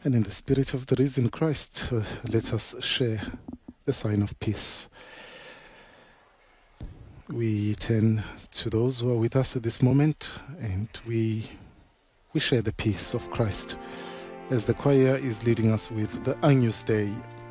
And in the spirit of the risen Christ, let us share the sign of peace. We turn to those who are with us at this moment, and we share the peace of Christ as the choir is leading us with the Agnus Dei.